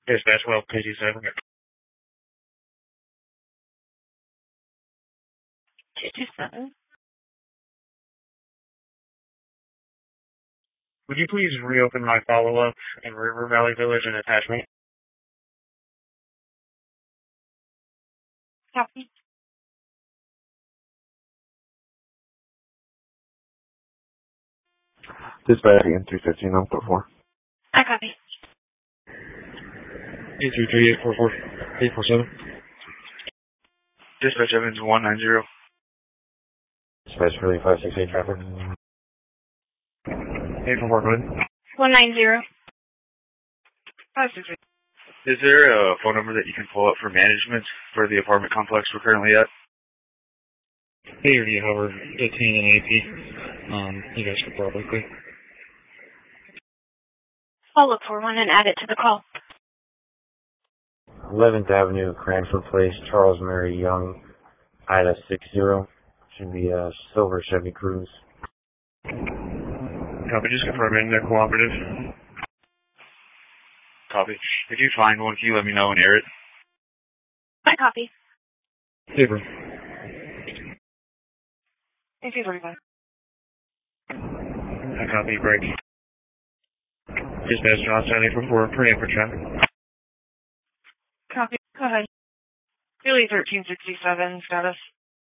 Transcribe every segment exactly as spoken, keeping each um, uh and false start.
Dispatch well, P T seven. two two seven. Would you please reopen my follow-up in River Valley Village and attach me? Copy. Dispatch again, three fifteen, I'm four. I copy. eight three three eight four four eight four seven. Dispatch Evans one nine zero. Dispatch Philly five six eight traffic. eight four four, go ahead. one nine zero. five six eight. Is there a phone number that you can pull up for management for the apartment complex we're currently at? Hey, or do you hover eighteen and A P? Um, you guys could probably click. I'll look for one and add it to the call. eleventh Avenue, Cranford Place, Charles Mary Young, Ida six zero. Should be a silver Chevy Cruze. Copy, just confirming they're cooperative. Copy. If you find one, can you let me know and air it? I copy. Super. Thank you very much. I copy, break. Dispatch Johnstown eight four four, per for traffic. Copy. Go ahead. Philly thirteen sixty-seven, status.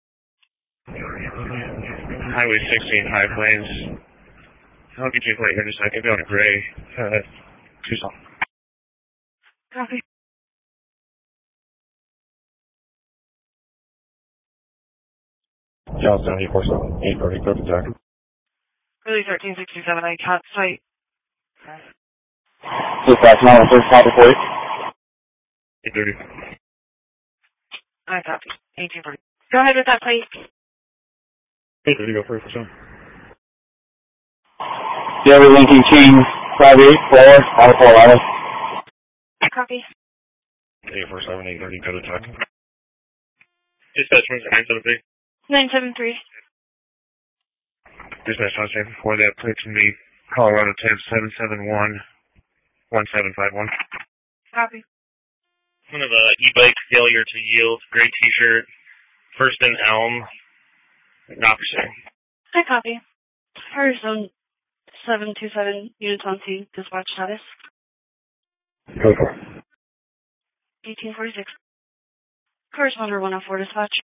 Highway sixteen, High Plains. I'll get you a plate here in a second. Going to Gray. Uh, Tucson. Copy. Johnstown eight four seven, eight thirty, go to Jack. Philly thirteen sixty-seven, I cat site. Dispatch nine one six, copy for you. eight thirty. I copy. eighteen forty. Go ahead with that, please. eight thirty, go for it for some. Jerry Lincoln King, five eight four, Alpha Carolina. Copy. eight four seven, eight thirty, go to Jack. Dispatch one nine seven three. nine seven three. Dispatch one seven four, that plate can be Colorado ten seven seven one one seven five one. Copy. One of a e-bike failure to yield, gray t-shirt, first in Elm, Knoxville. I copy. Harrison seven two seven, units on scene, dispatch status. Go for it. eighteen forty-six. Corresponder one oh four, dispatch.